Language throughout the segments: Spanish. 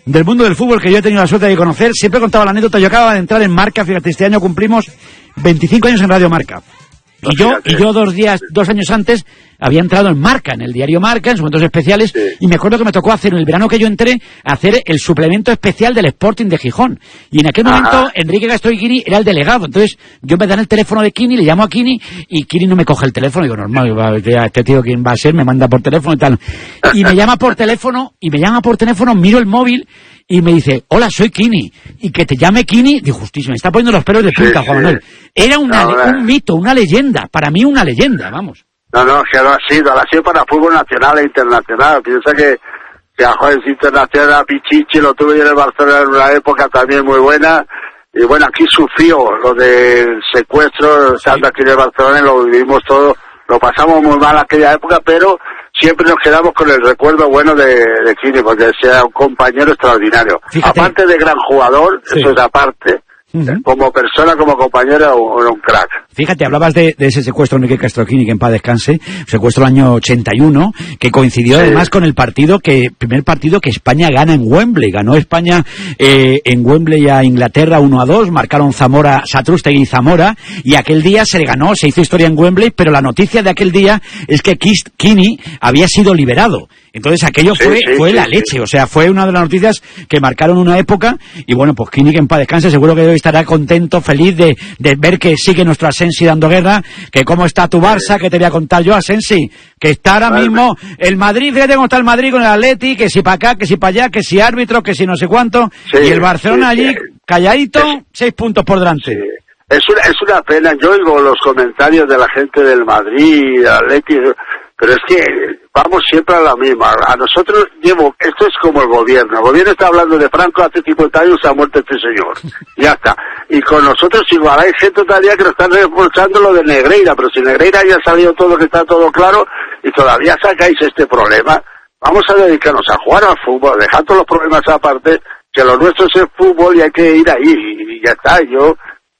del mundo del fútbol que yo he tenido la suerte de conocer. Siempre contaba la anécdota. Yo acababa de entrar en Marca, fíjate, este año cumplimos 25 años en Radio Marca. Y yo 2 años antes había entrado en Marca, en el diario Marca, en sus momentos especiales, y me acuerdo que me tocó hacer, en el verano que yo entré, hacer el suplemento especial del Sporting de Gijón. Y en aquel momento, Enrique Gastroikini era el delegado. Entonces, yo me dan el teléfono de Kini, le llamo a Kini, y Kini no me coge el teléfono. Digo, normal, este tío, ¿quién va a ser? Me manda por teléfono y tal. Y me llama por teléfono, miro el móvil, y me dice, hola, soy Kini. Y que te llame Kini, digo, justísimo, me está poniendo los pelos de punta, Juan Manuel. Era un mito, una leyenda. Para mí, una leyenda, vamos. No, que lo ha sido para fútbol nacional e internacional. Piensa que a jueces internacional, Pichichi, lo tuve yo en el Barcelona en una época también muy buena. Y bueno, aquí sufrió lo del secuestro, estando aquí en el Barcelona, lo vivimos todo, lo pasamos muy mal aquella época, pero siempre nos quedamos con el recuerdo bueno de Kini, porque sea un compañero extraordinario. Fíjate. Aparte de gran jugador, eso es aparte. Como persona, como compañero, un crack. Fíjate, hablabas de ese secuestro de Enrique Gastroikini, que en paz descanse, secuestro del año 81, que coincidió además con el primer partido que España gana en Wembley. Ganó España en Wembley a Inglaterra 1-2, marcaron Satrústegui y Zamora, y aquel día se hizo historia en Wembley, pero la noticia de aquel día es que Kini había sido liberado. Entonces aquello fue la leche, o sea, fue una de las noticias que marcaron una época, y bueno, pues Kini, que en paz descanse, seguro que hoy estará contento, feliz de ver que sigue nuestro Asensi dando guerra, que cómo está tu Barça, que te voy a contar yo, Asensi, que está ahora mismo el Madrid, fíjate cómo está el Madrid con el Atleti, que si para acá, que si para allá, que si árbitro, que si no sé cuánto, y el Barcelona allí, calladito, 6 puntos por delante. Sí. Es una pena, yo oigo los comentarios de la gente del Madrid, Atleti, pero es que vamos siempre a la misma. A nosotros esto es como el gobierno está hablando de Franco, hace 50 años se ha muerto este señor, ya está. Y con nosotros igual hay gente todavía que nos están reprochando lo de Negreira, pero si Negreira ya ha salido todo, que está todo claro, y todavía sacáis este problema. Vamos a dedicarnos a jugar al fútbol, dejad todos los problemas aparte, que lo nuestro es el fútbol y hay que ir ahí, y ya está. Yo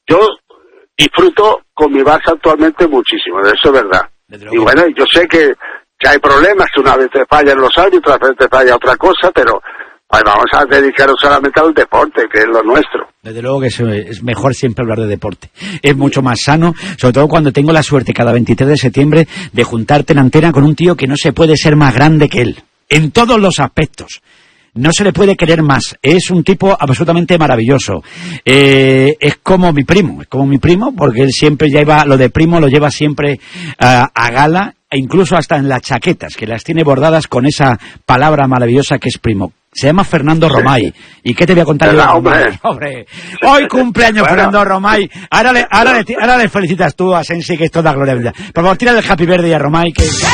disfruto con mi Barça actualmente muchísimo, de eso es verdad. Y bueno, yo sé que hay problemas, que una vez te fallan los árbitros, otra vez te falla otra cosa, pero vamos a dedicarnos solamente al deporte, que es lo nuestro. Desde luego que es mejor siempre hablar de deporte. Es mucho más sano, sobre todo cuando tengo la suerte cada 23 de septiembre de juntarte en antena con un tío que no se puede ser más grande que él, en todos los aspectos. No se le puede querer más. Es un tipo absolutamente maravilloso. Es como mi primo, porque él siempre lleva, lo de primo lo lleva siempre a gala, e incluso hasta en las chaquetas, que las tiene bordadas con esa palabra maravillosa que es primo. Se llama Fernando Romay. ¿Y qué te voy a contar yo? Hombre. Hoy cumpleaños Fernando Romay. Ahora le felicitas tú a Sensi, que es toda gloria bendita. Por favor, tira el Happy Birthday a Romay.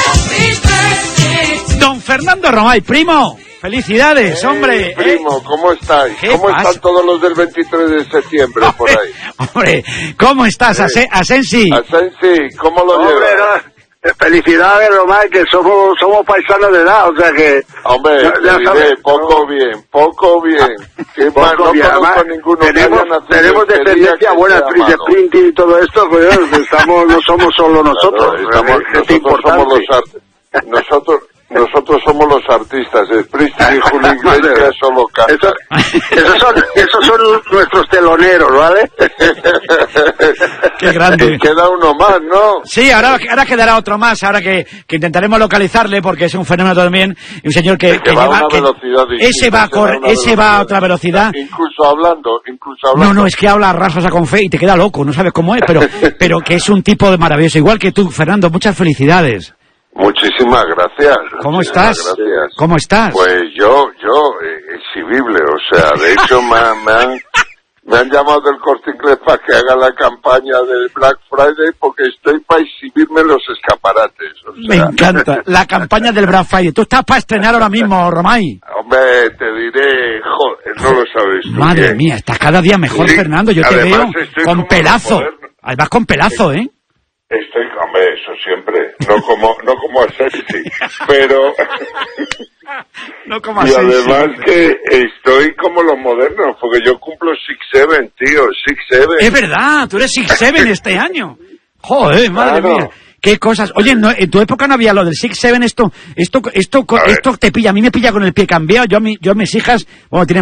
Don Fernando Romay, primo. ¡Felicidades, hombre! Primo, ¿cómo estáis? ¿Cómo están todos los del 23 de septiembre por ahí? Hombre, ¿cómo estás, Asensi? Asensi, ¿cómo lo llevas? Felicidades, Román, que somos paisanos de edad, o sea que... Hombre, ya diré, poco bien. ¿Qué más? No conozco ninguno. Tenemos descendencia buena, actriz de Sprinting y todo esto, pues no somos solo nosotros, estamos gente importante. Nosotros somos los artistas, Springsteen y Julio Iglesias solo cantan. Esos son nuestros teloneros, ¿vale? Qué grande. Queda uno más, ¿no? Sí, ahora quedará otro más, ahora que intentaremos localizarle, porque es un fenómeno también, un señor que va a una velocidad distinta. Ese va a otra velocidad. Incluso hablando. No, es que habla a rasgos a con fe y te queda loco, no sabes cómo es, pero que es un tipo de maravilloso, igual que tú, Fernando, muchas felicidades. Muchísimas gracias. ¿Cómo estás? Gracias. ¿Cómo estás? Pues yo exhibible, o sea, de hecho me han llamado del Corte Inglés para que haga la campaña del Black Friday, porque estoy para exhibirme en los escaparates. O sea. Me encanta, la campaña del Black Friday. ¿Tú estás para estrenar ahora mismo, Romay? Hombre, te diré, joder, no lo sabes tú. Madre mía, estás cada día mejor, sí, Fernando, yo te veo con pelazo. Además con pelazo, ¿eh? Hombre, eso siempre, no como a Sexy, pero... No como a y Sexy. Además que estoy como los modernos, porque yo cumplo 6'7", tío, 6'7". Es verdad, tú eres 6'7" este año. Joder, madre mía. Qué cosas. Oye, no, en tu época no había lo del 6'7", esto te pilla, a mí me pilla con el pie cambiado, yo a mis hijas, bueno, tienen